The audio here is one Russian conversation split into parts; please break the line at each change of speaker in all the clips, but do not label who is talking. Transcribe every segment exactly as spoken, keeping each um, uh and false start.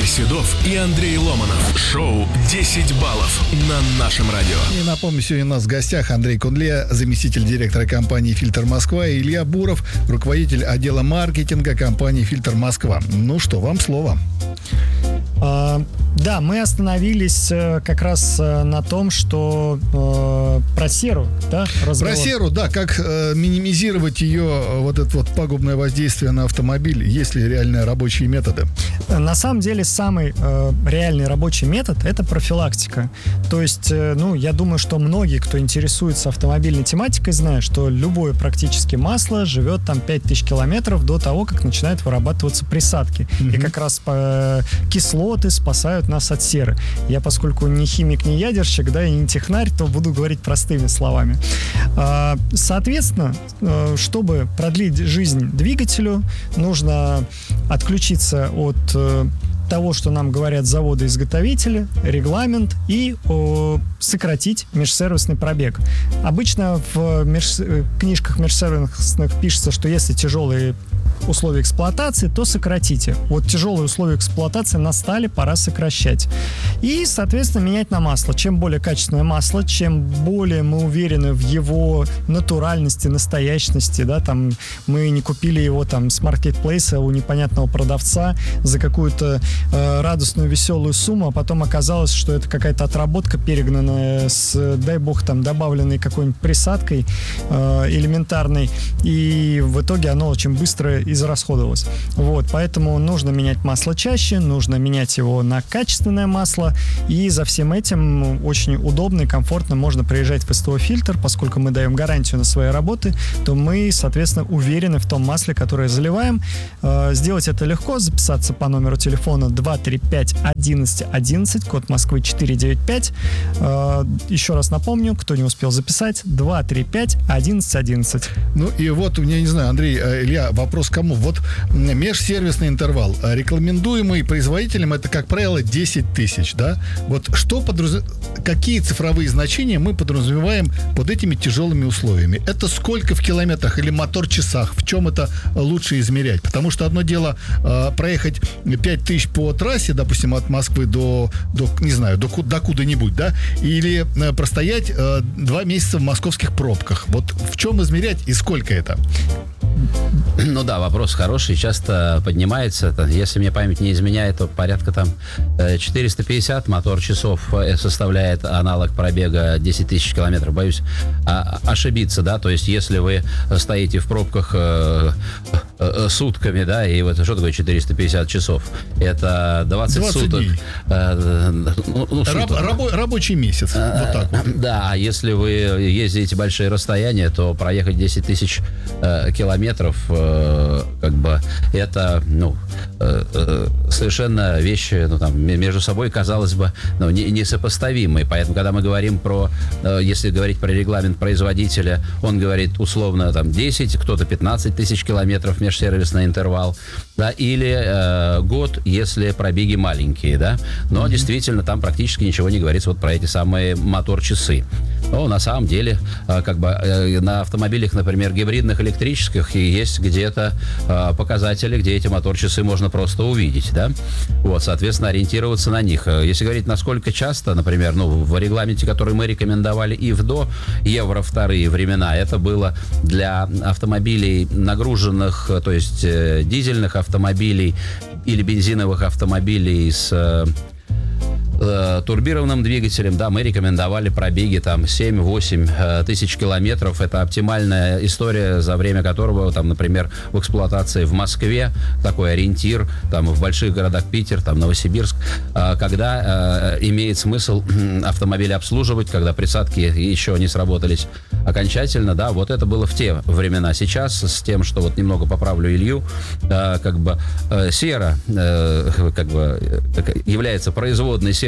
Игорь Седов и Андрей Ломанов. Шоу десять баллов на нашем радио.
И напомню, сегодня у нас в гостях Андрей Кундле, заместитель директора компании «Фильтр Москва», и Илья Буров, руководитель отдела маркетинга компании «Фильтр Москва». Ну что, вам слово.
Uh, да, мы остановились uh, как раз uh, на том, что uh, про серу, да, разговор.
Про серу, да, как uh, минимизировать ее, uh, вот это вот пагубное воздействие на автомобиль, есть ли реальные рабочие методы?
На самом деле самый uh, реальный рабочий метод — это профилактика. То есть, uh, ну, я думаю, что многие, кто интересуется автомобильной тематикой, знают, что любое практически масло живет там пять тысяч километров до того, как начинают вырабатываться присадки. Mm-hmm. И как раз по кислоты спасают нас от серы. Я, поскольку не химик, не ядерщик, да, и не технарь, то буду говорить простыми словами. Соответственно, чтобы продлить жизнь двигателю, нужно отключиться от того, что нам говорят заводы-изготовители, регламент, и о, сократить межсервисный пробег. Обычно в меж... книжках межсервисных пишется, что если тяжелые условия эксплуатации, то сократите. Вот тяжелые условия эксплуатации настали, пора сокращать. И, соответственно, менять на масло. Чем более качественное масло, чем более мы уверены в его натуральности, настоящности, да, там мы не купили его там с маркетплейса у непонятного продавца за какую-то э, радостную, веселую сумму, а потом оказалось, что это какая-то отработка, перегнанная с, дай бог, там, добавленной какой-нибудь присадкой э, элементарной, и в итоге оно очень быстро израсходовалось. Вот, поэтому нужно менять масло чаще, нужно менять его на качественное масло, и за всем этим очень удобно и комфортно можно приезжать в СТО «Фильтр», поскольку мы даем гарантию на свои работы, то мы, соответственно, уверены в том масле, которое заливаем. Сделать это легко, записаться по номеру телефона два три пять одиннадцать одиннадцать, код Москвы четыре девять пять. Еще раз напомню, кто не успел записать, два три пять одиннадцать одиннадцать.
Ну и вот, я не знаю, Андрей, Илья, вопрос к кому? Вот межсервисный интервал, рекомендуемый производителем, это, как правило, десять тысяч, да? Вот что подраз... какие цифровые значения мы подразумеваем под этими тяжелыми условиями? Это сколько в километрах или мотор-часах? В чем это лучше измерять? Потому что одно дело э, проехать пять тысяч по трассе, допустим, от Москвы до, до не знаю, до, до куда-нибудь, да? Или э, простоять э, два месяца в московских пробках. Вот в чем измерять и сколько это?
Ну да, вопрос хороший, часто поднимается. Если мне память не изменяет, то порядка там четыреста пятьдесят мотор-часов составляет аналог пробега десять тысяч километров. Боюсь ошибиться, да, то есть если вы стоите в пробках э, э, сутками, да, и вот что такое четыреста пятьдесят часов? Это двадцать, двадцать суток.
Дней.
Э, ну, ну,
Раб, рабо, рабочий месяц,
э,
вот так вот.
Да, а если вы ездите большие расстояния, то проехать десять тысяч э, километров, э, как бы, это, ну, э, э, совершенно вещи, ну, там, между собой, казалось бы, ну, не, несопоставимые. Поэтому, когда мы говорим про, э, если говорить про регламент производителя, он говорит условно там десять, кто-то пятнадцать тысяч километров межсервисный интервал, да, или э, год, если пробеги маленькие, да. Но mm-hmm. действительно там практически ничего не говорится вот про эти самые мотор-часы. Но на самом деле, э, как бы э, на автомобилях, например, гибридных, электрических, есть где-то э, показатели, где эти мотор-часы можно просто увидеть, да. Вот, соответственно, ориентироваться на них. Если говорить, насколько часто, например, ну, в регламенте, который мы рекомендовали и в до евро вторые времена, это было для автомобилей нагруженных, то есть э, дизельных автомобилей или бензиновых автомобилей с э, турбированным двигателем, да, мы рекомендовали пробеги там семь-восемь э, тысяч километров. Это оптимальная история, за время которого, там, например, в эксплуатации в Москве, такой ориентир, там, в больших городах Питер, там, Новосибирск, э, когда э, имеет смысл автомобиль обслуживать, когда присадки еще не сработались окончательно, да, вот это было в те времена. Сейчас с тем, что вот немного поправлю Илью, э, как бы э, сера, э, как бы э, является производной серой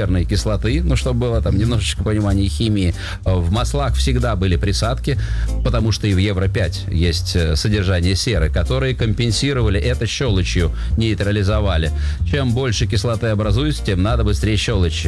серной кислоты, ну, чтобы было там немножечко понимания химии. В маслах всегда были присадки, потому что и в Евро пять есть содержание серы, которые компенсировали это щелочью, нейтрализовали. Чем больше кислоты образуется, тем надо быстрее щелочь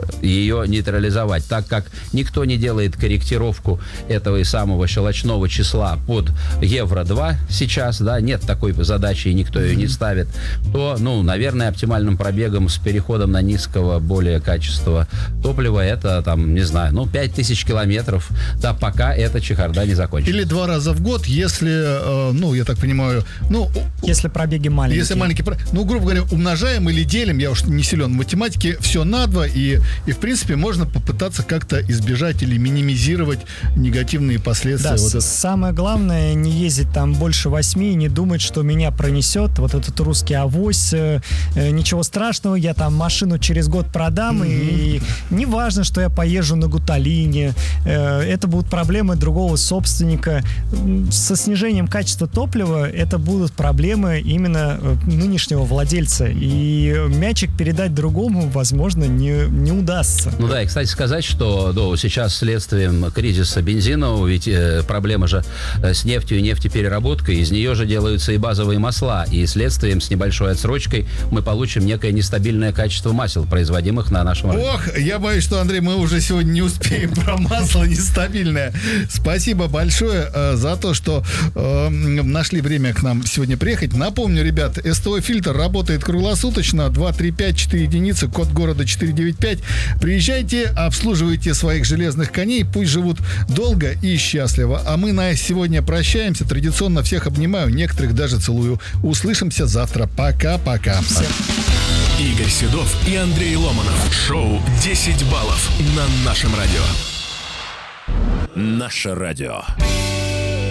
ее нейтрализовать, так как никто не делает корректировку этого и самого щелочного числа под Евро два сейчас, да, нет такой задачи, и никто ее не ставит, то, ну, наверное, оптимальным пробегом с переходом на низкого, более качества топлива это, там, не знаю, ну, пять тысяч километров, да, пока эта чехарда не закончится.
Или два раза в год, если, э, ну, я так понимаю, ну...
Если пробеги маленькие.
Если маленькие, ну, грубо говоря, умножаем или делим, я уж не силен в математике, все на два, и, и в принципе, можно попытаться как-то избежать или минимизировать негативные последствия.
Да,
вот это.
Самое главное, не ездить там больше восьми и не думать, что меня пронесет вот этот русский авось, э, э, ничего страшного, я там машину через год продам, mm-hmm. и не важно, что я поезжу на гуталине, э, это будут проблемы другого собственника. Со снижением качества топлива это будут проблемы именно нынешнего владельца, и мячик передать другому, возможно, не, не удастся.
Ну да, и, кстати, сказать, что ну, сейчас следствием кризиса бензинового, ведь э, проблема же с нефтью и нефтепереработкой, из нее же делаются и базовые масла, и следствием с небольшой отсрочкой мы получим некое нестабильное качество масел, производимых на нашем рынке.
Ох, я боюсь, что, Андрей, мы уже сегодня не успеем про масло нестабильное. Спасибо большое э, за то, что э, нашли время к нам сегодня приехать. Напомню, ребят, СТО-фильтр работает круглосуточно, два три пять четыре единицы, код города четыре девять пять. Приезжайте, обслуживайте своих железных коней, пусть живут долго и счастливо. А мы на сегодня прощаемся. Традиционно всех обнимаю, некоторых даже целую. Услышимся завтра. Пока-пока.
Всем.
Игорь Седов и Андрей Ломанов. Шоу десять баллов на нашем радио.
Наше радио.